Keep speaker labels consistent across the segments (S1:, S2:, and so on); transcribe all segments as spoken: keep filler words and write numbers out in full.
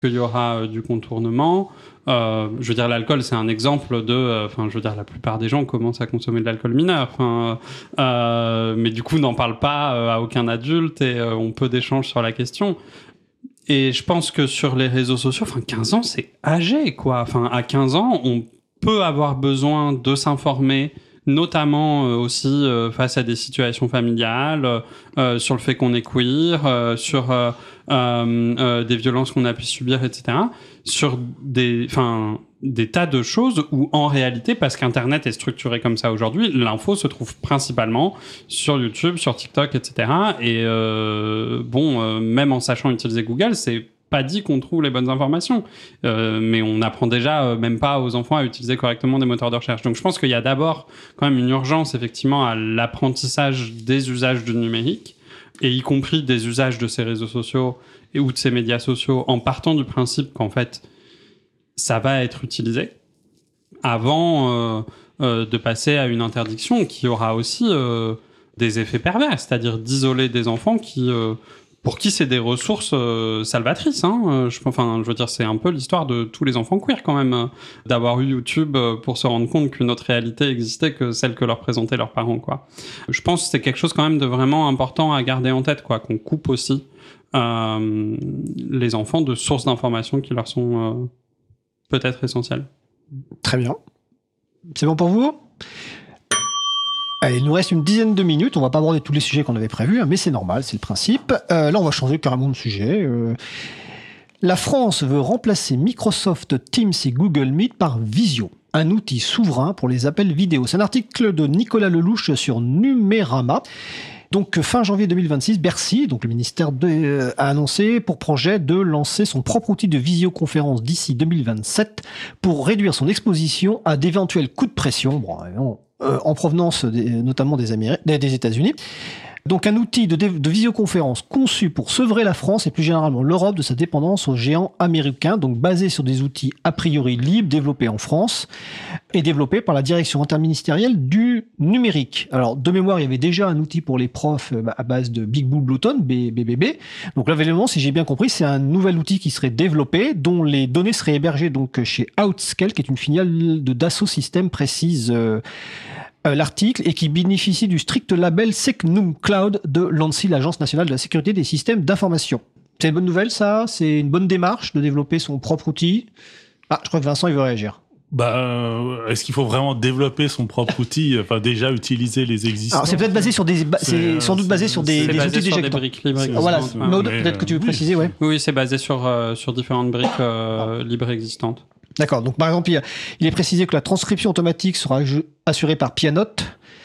S1: qu'il y aura euh, du contournement. Euh, je veux dire, l'alcool, c'est un exemple de... Enfin, euh, je veux dire, la plupart des gens commencent à consommer de l'alcool mineur. Enfin, euh, mais du coup, n'en parle pas euh, à aucun adulte et euh, on peu d'échanges sur la question. Et je pense que sur les réseaux sociaux, enfin, quinze ans, c'est âgé, quoi. Enfin, à quinze ans, on peut avoir besoin de s'informer, notamment euh, aussi euh, face à des situations familiales, euh, sur le fait qu'on est queer, euh, sur euh, euh, euh, des violences qu'on a pu subir, et cetera. Sur des, enfin, des tas de choses où, en réalité, parce qu'Internet est structuré comme ça aujourd'hui, l'info se trouve principalement sur YouTube, sur TikTok, et cetera. Et euh, bon, euh, même en sachant utiliser Google, c'est pas dit qu'on trouve les bonnes informations, euh, mais on n'apprend déjà euh, même pas aux enfants à utiliser correctement des moteurs de recherche. Donc je pense qu'il y a d'abord quand même une urgence effectivement à l'apprentissage des usages du numérique, et y compris des usages de ces réseaux sociaux et ou de ces médias sociaux, en partant du principe qu'en fait ça va être utilisé avant euh, euh, de passer à une interdiction qui aura aussi euh, des effets pervers, c'est-à-dire d'isoler des enfants qui euh, pour qui c'est des ressources euh, salvatrices. Hein. Euh, je, enfin, je veux dire, c'est un peu l'histoire de tous les enfants queer quand même, euh, d'avoir eu YouTube euh, pour se rendre compte qu'une autre réalité existait que celle que leur présentaient leurs parents, quoi. Je pense que c'est quelque chose quand même de vraiment important à garder en tête, quoi, qu'on coupe aussi euh, les enfants de sources d'informations qui leur sont euh, peut-être essentielles.
S2: Très bien. C'est bon pour vous ? Allez, il nous reste une dizaine de minutes. On va pas aborder tous les sujets qu'on avait prévus, hein, mais c'est normal, c'est le principe. Euh, là, on va changer carrément de sujet. Euh, la France veut remplacer Microsoft Teams et Google Meet par Visio, un outil souverain pour les appels vidéo. C'est un article de Nicolas Lelouch sur Numérama. Donc, fin janvier deux mille vingt-six, Bercy, donc le ministère de, euh, a annoncé pour projet de lancer son propre outil de visioconférence d'ici deux mille vingt-sept pour réduire son exposition à d'éventuels coups de pression. Bon, non, Euh, en provenance des, notamment des, Améri- des États-Unis. Donc un outil de, de visioconférence conçu pour sevrer la France et plus généralement l'Europe de sa dépendance aux géants américains, donc basé sur des outils a priori libres, développés en France et développés par la direction interministérielle du numérique. Alors de mémoire, il y avait déjà un outil pour les profs à base de Big Blue Bluetooth, B B B. Donc là, évidemment, si j'ai bien compris, c'est un nouvel outil qui serait développé, dont les données seraient hébergées donc chez Outscale, qui est une filiale de Dassault Systèmes, précise euh, Euh, l'article, et qui bénéficie du strict label SecNum Cloud de l'ANSSI, l'Agence nationale de la sécurité des systèmes d'information. C'est une bonne nouvelle, ça ? C'est une bonne démarche de développer son propre outil ? Ah, je crois que Vincent, il veut réagir.
S3: Bah, est-ce qu'il faut vraiment développer son propre outil ? Enfin, déjà utiliser les existants.
S2: Alors, c'est peut-être basé sur des, ba- c'est, c'est sans doute basé sur des,
S1: c'est
S2: des
S1: basé
S2: outils
S1: sur
S2: déjà.
S1: des briques libres existantes.
S2: Voilà,
S1: Ouais.
S2: Maud,
S3: Mais,
S2: peut-être que tu veux
S3: oui.
S2: préciser, ouais.
S1: Oui, c'est basé sur euh, sur différentes briques euh, libres existantes.
S2: D'accord. Donc, par exemple, il, y a- il est précisé que la transcription automatique sera ju- assurée par Pianote.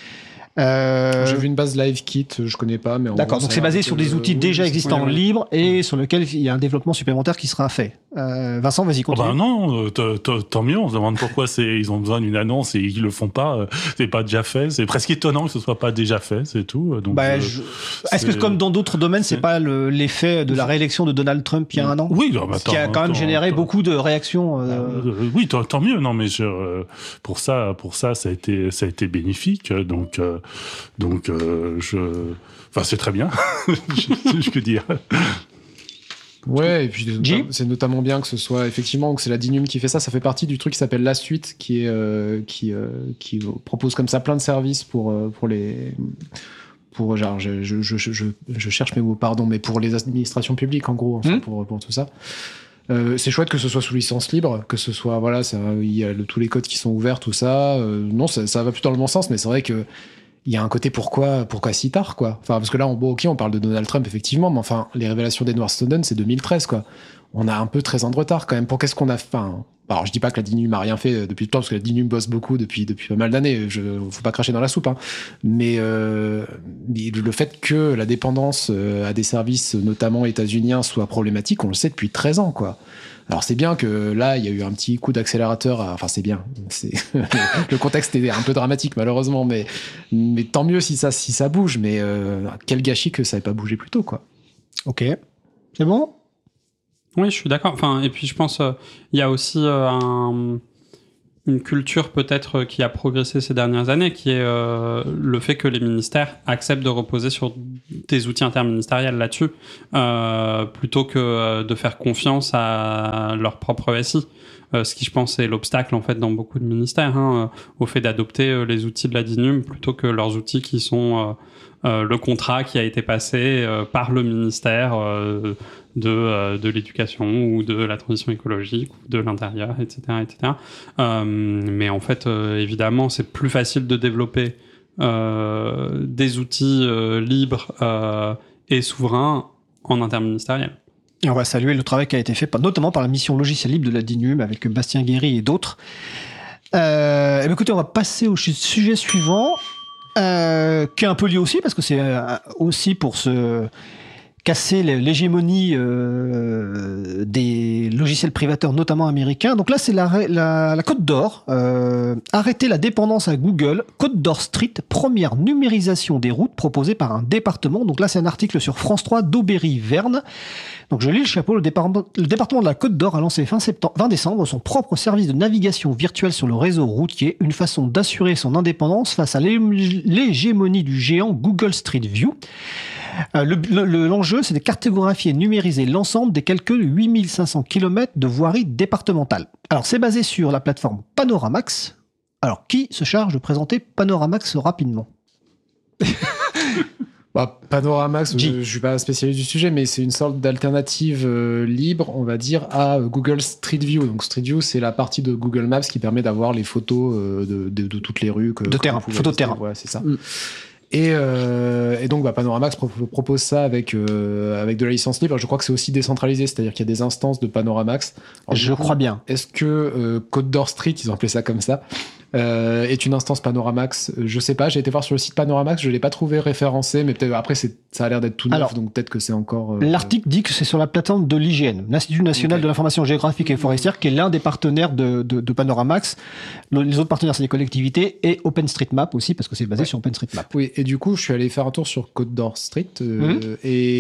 S2: Euh,
S4: J'ai vu une base LiveKit, je connais pas, mais en
S2: D'accord,
S4: gros,
S2: donc
S4: ça
S2: c'est
S4: a l'air
S2: basé
S4: d'être,
S2: sur des
S4: euh,
S2: outils
S4: oui,
S2: déjà
S4: c'est-
S2: existants
S1: oui, oui.
S2: libres et sur lesquels il y a un développement supplémentaire qui sera fait. Euh, Vincent, vas-y,
S3: Oh
S2: continue.
S3: bah non, t- t- tant mieux. On se demande pourquoi c'est, ils ont besoin d'une annonce et ils le font pas. euh, C'est pas déjà fait. C'est presque étonnant que ce soit pas déjà fait, c'est tout. Donc,
S2: Bah,
S3: euh,
S2: je- Est-ce que
S3: c'est-
S2: comme dans d'autres domaines, c'est
S3: c'est-
S2: pas le- l'effet de la réélection de Donald Trump il y a un an ?
S3: Oui, non, mais
S2: Ce qui a
S3: attends,
S2: quand même
S3: attends,
S2: généré
S3: attends.
S2: beaucoup de réactions. euh,
S3: Euh, oui, tant, tant mieux. Non, mais je, euh, pour ça, pour ça, ça a été, ça a été bénéfique. Donc, euh, donc, euh, je, enfin, c'est très bien. je, je peux dire.
S4: Ouais, et puis c'est
S2: J
S4: nota- c'est notamment bien que ce soit effectivement que c'est la Dinum qui fait ça. Ça fait partie du truc qui s'appelle La Suite, qui est euh, qui euh, qui propose comme ça plein de services pour euh, pour les pour genre je je, je je je cherche mes mots, pardon, mais pour les administrations publiques en gros, enfin
S2: Mmh.
S4: pour pour tout ça. Euh, c'est chouette que ce soit sous licence libre, que ce soit voilà, ça il y a le- tous les codes qui sont ouverts, tout ça. Euh, non, ça, ça va plutôt dans le bon sens, mais c'est vrai que il y a un côté pourquoi pourquoi si tard quoi. Enfin parce que là on bon, OK, on parle de Donald Trump effectivement, mais enfin les révélations d'Edward Snowden c'est deux mille treize quoi. On a un peu treize ans de retard quand même. Pour qu'est-ce qu'on a fait enfin, alors je dis pas que la Dinum a rien fait depuis le temps parce que la Dinum bosse beaucoup depuis depuis pas mal d'années, je faut pas cracher dans la soupe hein. Mais euh, le fait que la dépendance à des services notamment états-uniens soit problématique, on le sait depuis treize ans quoi. Alors c'est bien que là il y a eu un petit coup d'accélérateur, à... enfin c'est bien, c'est... le contexte est un peu dramatique malheureusement, mais mais tant mieux si ça si ça bouge, mais euh, quel gâchis que ça n'ait pas bougé plus tôt quoi.
S2: Ok. C'est bon ?
S1: Oui, je suis d'accord. Enfin, et puis je pense il euh, y a aussi euh, un une culture peut-être qui a progressé ces dernières années, qui est euh, le fait que les ministères acceptent de reposer sur des outils interministériels là-dessus, euh, plutôt que euh, de faire confiance à leur propre S I. Euh, ce qui, je pense, est l'obstacle en fait dans beaucoup de ministères, hein, euh, au fait d'adopter euh, les outils de la DINUM plutôt que leurs outils qui sont euh, euh, le contrat qui a été passé euh, par le ministère euh, de, euh, de l'éducation ou de la transition écologique ou de l'intérieur, et cetera, et cetera. Euh, mais en fait, euh, évidemment, c'est plus facile de développer euh, des outils euh, libres euh, et souverains en interministériel.
S2: Et on va saluer le travail qui a été fait, par, notamment par la mission logiciel libre de la DINUM avec Bastien Guéry et d'autres. Euh, et bien écoutez, on va passer au sujet suivant, euh, qui est un peu lié aussi, parce que c'est euh, aussi pour se casser l'hégémonie euh, des logiciels privateurs, notamment américains. Donc là, c'est la, la, la Côte d'Or. Euh, arrêter la dépendance à Google. Côte d'Or Street, première numérisation des routes proposée par un département. Donc là, c'est un article sur France trois d'Aubéry-Verne. Donc je lis le chapeau. Le département, le département de la Côte d'Or a lancé fin septembre, vingt décembre son propre service de navigation virtuelle sur le réseau routier, une façon d'assurer son indépendance face à l'hégémonie du géant Google Street View. Euh, le, le, l'enjeu, c'est de cartographier et numériser l'ensemble des quelques huit mille cinq cents kilomètres de voirie départementale. Alors, c'est basé sur la plateforme Panoramax. Alors, qui se charge de présenter Panoramax rapidement ?
S4: Bah, Panoramax, je, je suis pas spécialiste du sujet, mais c'est une sorte d'alternative euh, libre, on va dire, à euh, Google Street View. Donc Street View, c'est la partie de Google Maps qui permet d'avoir les photos euh, de, de, de toutes les rues. Que,
S2: de terrain, photos de terrain.
S4: Voilà, c'est ça. Mm. Et, euh, et donc, bah, Panoramax pro- propose ça avec, euh, avec de la licence libre. Je crois que c'est aussi décentralisé, c'est-à-dire qu'il y a des instances de Panoramax. Alors,
S2: je
S4: coup,
S2: crois bien.
S4: Est-ce que euh, Côte d'Or Street, ils ont appelé ça comme ça, euh, est une instance Panoramax? Je sais pas, j'ai été voir sur le site Panoramax, je l'ai pas trouvé référencé, mais peut-être après, c'est, ça a l'air d'être tout neuf,
S2: Alors,
S4: donc peut-être que c'est encore... Euh,
S2: l'article dit que c'est sur la plateforme de l'I G N, l'Institut National okay. de l'Information Géographique et Forestière, qui est l'un des partenaires de, de, de Panoramax. Les autres partenaires, c'est les collectivités, et OpenStreetMap aussi, parce que c'est basé ouais. sur OpenStreetMap.
S4: Oui, et du coup, je suis allé faire un tour sur Côte d'Or Street, euh, mmh.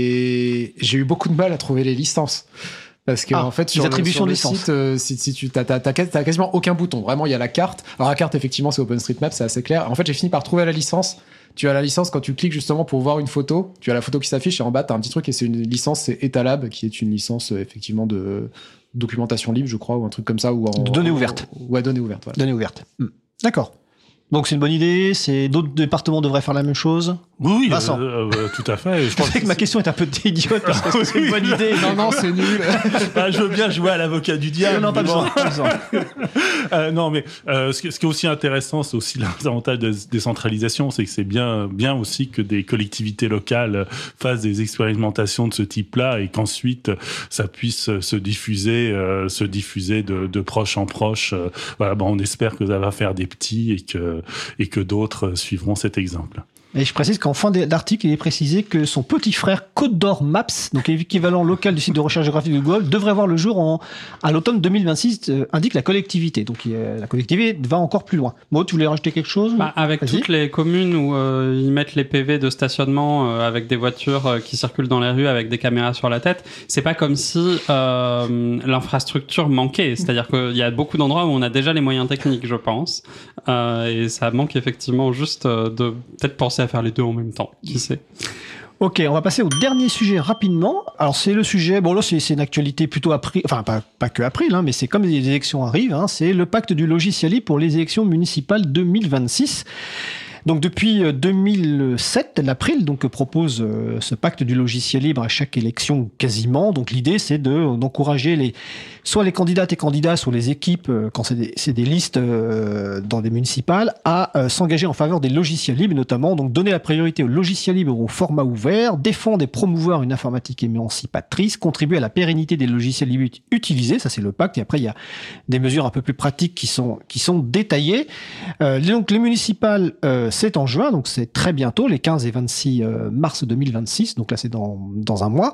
S4: et j'ai eu beaucoup de mal à trouver les licences. Parce que, ah, en fait, sur le, sur le site, euh, si, si tu t'as, t'as, t'as, t'as quasiment aucun bouton. Vraiment, il y a la carte. Alors, la carte, effectivement, c'est OpenStreetMap, c'est assez clair. En fait, j'ai fini par trouver la licence. Tu as la licence quand tu cliques justement pour voir une photo. Tu as la photo qui s'affiche et en bas, tu as un petit truc et c'est une licence, c'est Etalab, qui est une licence, effectivement, de documentation libre, je crois, ou un truc comme ça. Ou en,
S2: de données ouvertes.
S4: Ouais, données ouvertes. Voilà.
S2: Données ouvertes. Mmh. D'accord. Donc c'est une bonne idée, c'est d'autres départements devraient faire la même chose.
S3: Oui, oui,
S2: Vincent.
S3: Euh, euh, tout à fait.
S2: Je, je sais que, que ma question est un peu idiote parce que c'est une bonne idée.
S4: Non, non, c'est nul.
S3: Ah, je veux bien jouer à l'avocat du diable.
S2: Non, non, pas besoin. Pas besoin.
S3: euh, non, mais euh, ce, qui, ce qui est aussi intéressant, c'est aussi l'avantage de la décentralisation, c'est que c'est bien, bien aussi que des collectivités locales fassent des expérimentations de ce type-là et qu'ensuite ça puisse se diffuser, euh, se diffuser de, de proche en proche. Euh, voilà, bon, on espère que ça va faire des petits et que et que d'autres suivront cet exemple.
S2: Et je précise qu'en fin d'article, il est précisé que son petit frère Côte d'Or Maps, donc l'équivalent local du site de recherche géographique de Google, devrait voir le jour en, à l'automne deux mille vingt-six, euh, indique la collectivité. Donc euh, la collectivité va encore plus loin. Bon, tu voulais rajouter quelque chose ?
S1: Bah, avec Vas-y. Toutes les communes où euh, ils mettent les P V de stationnement euh, avec des voitures euh, qui circulent dans les rues avec des caméras sur la tête, c'est pas comme si euh, l'infrastructure manquait. C'est-à-dire qu'il y a beaucoup d'endroits où on a déjà les moyens techniques, je pense. Euh, et ça manque effectivement juste euh, de peut-être penser à faire les deux en même temps, qui sait.
S2: Ok, on va passer au dernier sujet rapidement. Alors c'est le sujet, bon là c'est, c'est une actualité plutôt april, enfin pas, pas que april, hein, mais c'est comme les élections arrivent, hein, c'est le pacte du logiciel libre pour les élections municipales deux mille vingt-six. Donc depuis deux mille sept, l'April donc propose euh, ce pacte du logiciel libre à chaque élection quasiment. Donc l'idée c'est de d'encourager les soit les candidates et candidats, soit les équipes euh, quand c'est des, c'est des listes euh, dans des municipales à euh, s'engager en faveur des logiciels libres, notamment donc donner la priorité aux logiciels libres au format ouvert, défendre et promouvoir une informatique émancipatrice, contribuer à la pérennité des logiciels libres utilisés, ça c'est le pacte. Et après il y a des mesures un peu plus pratiques qui sont qui sont détaillées. Euh, donc les municipales euh, c'est en juin, donc c'est très bientôt, les quinze et vingt-six mars deux mille vingt-six, donc là c'est dans, dans un mois.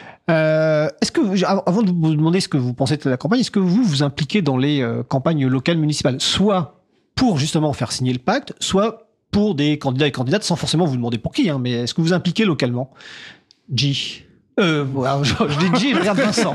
S2: Euh, est-ce que, avant de vous demander ce que vous pensez de la campagne, est-ce que vous vous impliquez dans les euh, campagnes locales municipales, soit pour justement faire signer le pacte, soit pour des candidats et candidates, sans forcément vous demander pour qui, hein, mais est-ce que vous vous impliquez localement ? G. Euh, bon, alors, je, je dis J, je regarde Vincent.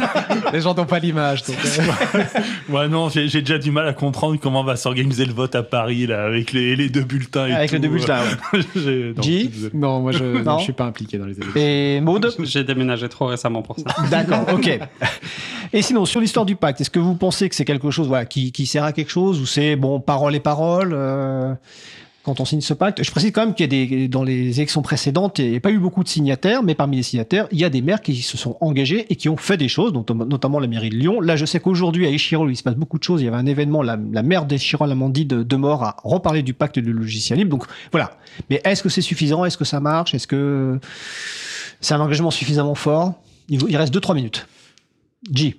S4: Les gens n'ont pas l'image. Donc, euh...
S3: ouais, non, j'ai, j'ai déjà du mal à comprendre comment va s'organiser le vote à Paris, là, avec les, les deux bulletins et
S2: Avec
S3: tout.
S2: les deux bulletins, ouais.
S3: j'ai, non,
S2: J
S4: Non, moi, je
S2: non.
S4: non, je suis pas impliqué dans les élections.
S2: Et Maud?
S1: J'ai déménagé trop récemment pour ça.
S2: D'accord, ok. Et sinon, sur l'histoire du pacte, est-ce que vous pensez que c'est quelque chose voilà, qui, qui sert à quelque chose ou c'est, bon, parole et parole euh... quand on signe ce pacte? Je précise quand même qu'il y a des, dans les élections précédentes, il n'y a pas eu beaucoup de signataires, mais parmi les signataires, il y a des maires qui se sont engagés et qui ont fait des choses, dont, notamment la mairie de Lyon. Là, je sais qu'aujourd'hui, à Échirol, il se passe beaucoup de choses. Il y avait un événement, la, la maire d'Échirol, Amandine de Demort, a reparlé du pacte du logiciel libre. Donc, voilà. Mais est-ce que c'est suffisant? Est-ce que ça marche? Est-ce que c'est un engagement suffisamment fort? Il, il reste deux trois minutes. J.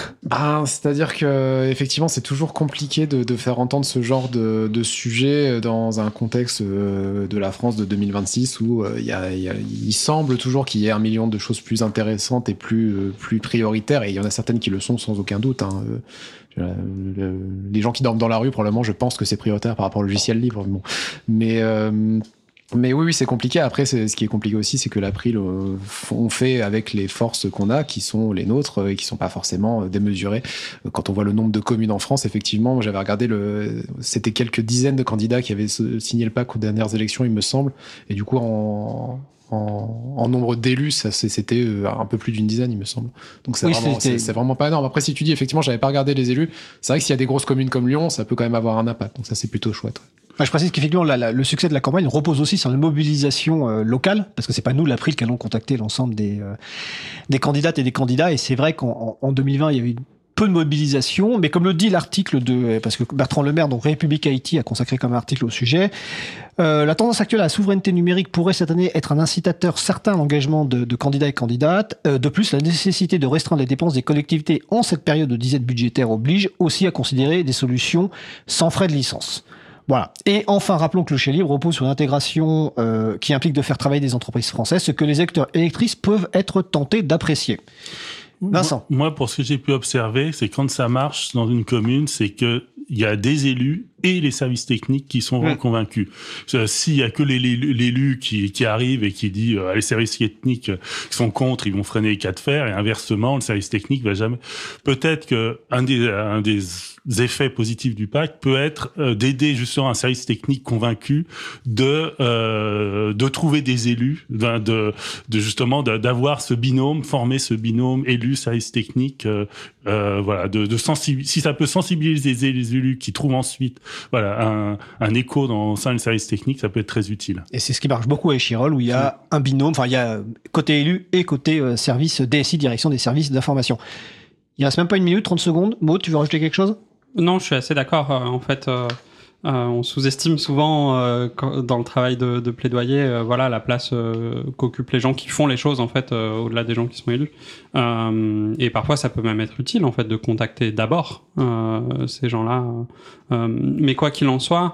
S4: Ah, c'est-à-dire que effectivement, c'est toujours compliqué de, de faire entendre ce genre de, de sujet dans un contexte euh, de la France de deux mille vingt-six où euh, y a, y a, il semble toujours qu'il y ait un million de choses plus intéressantes et plus, euh, plus prioritaires, et il y en a certaines qui le sont sans aucun doute. Hein. Euh, le, les gens qui dorment dans la rue, probablement, je pense que c'est prioritaire par rapport au logiciel libre. Bon. Mais... Euh, Mais oui, oui, c'est compliqué. Après, c'est, ce qui est compliqué aussi, c'est que l'April, euh, on fait avec les forces qu'on a, qui sont les nôtres et qui sont pas forcément démesurées. Quand on voit le nombre de communes en France, effectivement, moi, j'avais regardé le, c'était quelques dizaines de candidats qui avaient signé le pacte aux dernières élections, il me semble. Et du coup, en, en, en nombre d'élus, ça, c'était un peu plus d'une dizaine, il me semble. Donc c'est, oui, vraiment, c'est, c'est vraiment pas énorme. Après, si tu dis, effectivement, j'avais pas regardé les élus, c'est vrai que s'il y a des grosses communes comme Lyon, ça peut quand même avoir un impact. Donc ça, c'est plutôt chouette.
S2: Je précise qu'effectivement, la, la, le succès de la campagne repose aussi sur la mobilisation euh, locale, parce que c'est pas nous, l'April, qui allons contacter l'ensemble des, euh, des candidates et des candidats. Et c'est vrai qu'en en deux mille vingt, il y avait peu de mobilisation, mais comme le dit l'article de, parce que Bertrand Lemaire, donc République Haïti, a consacré comme article au sujet, euh, la tendance actuelle à la souveraineté numérique pourrait cette année être un incitateur certain à l'engagement de, de candidats et candidates. Euh, de plus, la nécessité de restreindre les dépenses des collectivités en cette période de disette budgétaire oblige aussi à considérer des solutions sans frais de licence. Voilà. Et enfin, rappelons que le logiciel libre repose sur une intégration euh, qui implique de faire travailler des entreprises françaises, ce que les électeurs et électrices peuvent être tentés d'apprécier. Vincent.
S3: Moi, moi, pour ce que j'ai pu observer, c'est quand ça marche dans une commune, c'est que il y a des élus et les services techniques qui sont mmh. convaincus. Euh, s'il y a que les, les, l'élu qui, qui arrive et qui dit euh, les services techniques qui sont contre, ils vont freiner les cas de fer, et inversement, le service technique va jamais. Peut-être que un des, un des effets positifs du pacte peut être euh, d'aider justement un service technique convaincu de euh, de trouver des élus, de, de, de justement de, d'avoir ce binôme, former ce binôme élu service technique. Euh, euh, voilà, de, de sensibiliser. Si ça peut sensibiliser les élus qui trouvent ensuite voilà, un, un écho dans le sein du service technique, ça peut être très utile.
S2: Et c'est ce qui marche beaucoup à Échirol, où il y a mmh. un binôme, enfin il y a côté élu et côté euh, service D S I, direction des services d'information. Il reste même pas une minute, trente secondes. Maud, tu veux rajouter quelque chose?
S1: Non, je suis assez d'accord. Euh, en fait, euh, euh, on sous-estime souvent euh, quand, dans le travail de, de plaidoyer, euh, voilà, la place euh, qu'occupent les gens qui font les choses en fait, euh, au-delà des gens qui sont élus. Euh, et parfois, ça peut même être utile en fait de contacter d'abord euh, ces gens-là. Euh, mais quoi qu'il en soit,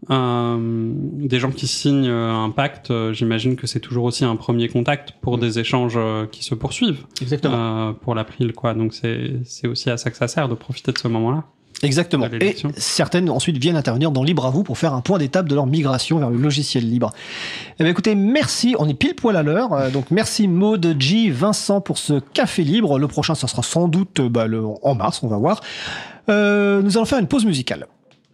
S1: euh, des gens qui signent un pacte, euh, j'imagine que c'est toujours aussi un premier contact pour des échanges euh, qui se poursuivent.
S2: Exactement.
S1: Euh, pour l'April, quoi. Donc c'est c'est aussi à ça que ça sert de profiter de ce moment-là.
S2: Exactement. Et certaines ensuite viennent intervenir dans Libre à vous pour faire un point d'étape de leur migration vers le logiciel libre. Eh bien, écoutez, merci. On est pile poil à l'heure. Euh, donc, merci Maud, J, Vincent pour ce café libre. Le prochain, ça sera sans doute bah, le, en mars, on va voir. Euh, nous allons faire une pause musicale.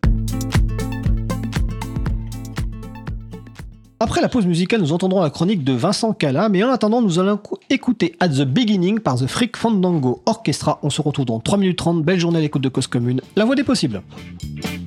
S2: Après la pause musicale, nous entendrons la chronique de Vincent Cala, mais en attendant, nous allons écouter At the Beginning par The Freak Fandango Orchestra. On se retrouve dans trois minutes trente. Belle journée à l'écoute de Cause Commune, la voix des possibles.